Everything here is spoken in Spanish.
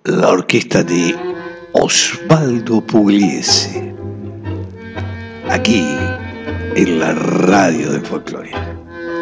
la orquesta de Osvaldo Pugliese, aquí en la radio de Folclore.